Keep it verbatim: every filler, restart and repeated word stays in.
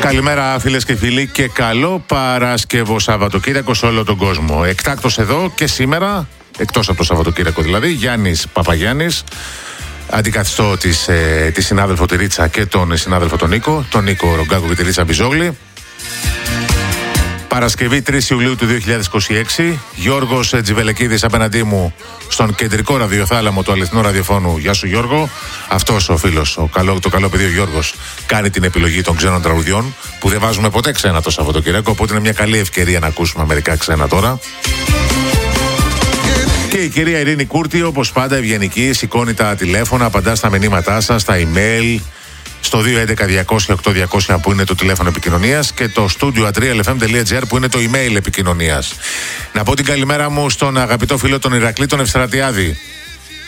Καλημέρα φίλες και φίλοι και καλό Παρασκευό Σαββατοκύριακο σε όλο τον κόσμο. Εκτάκτος εδώ και σήμερα, εκτός από το Σαββατοκύριακο δηλαδή, Γιάννης Παπαγιάννης. Αντικαθιστώ της, ε, τη συνάδελφο τη Ρίτσα και τον συνάδελφο τον Νίκο, τον Νίκο Ρογκάκο και τη Ρίτσα Μπιζόγλη. Παρασκευή τρεις Ιουλίου του δύο χιλιάδες είκοσι έξι. Γιώργος Τζιβελεκίδης απέναντί μου στον κεντρικό ραδιοθάλαμο του αληθινού ραδιοφώνου. Γεια σου Γιώργο. Αυτός ο φίλος, ο καλό, το καλό παιδί ο Γιώργος, κάνει την επιλογή των ξένων τραγουδιών που δεν βάζουμε ποτέ ξένα το Σαββατοκύριακο. Οπότε είναι μια καλή ευκαιρία να ακούσουμε μερικά ξένα τώρα. Και η κυρία Ειρήνη Κούρτη, όπως πάντα ευγενική, σηκώνει τα τηλέφωνα, απαντά στα μηνύματά σας, στα email, στο δύο έντεκα διακόσια οκτώ διακόσια που είναι το τηλέφωνο επικοινωνίας και το studio at real f m dot g r που είναι το email επικοινωνίας. Να πω την καλημέρα μου στον αγαπητό φίλο τον Ηρακλή τον Ευστρατιάδη.